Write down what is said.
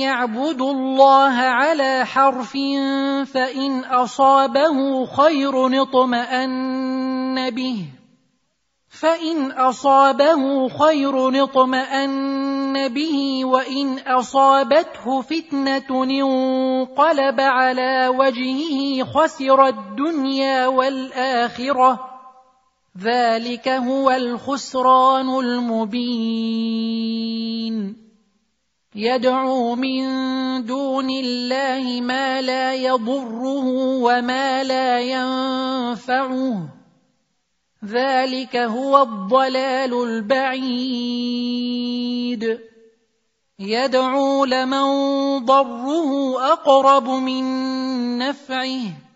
يعبدوا الله على حرف فإن أصابه خير اطمأن به وإن أصابته فتنة انقلب على وجهه خسر الدنيا والآخرة ذلك هو الخسران المبين. يدعو من دون الله ما لا يضره وما لا ينفعه ذلك هو الضلال البعيد. يدعو لمن ضره أقرب من نفعه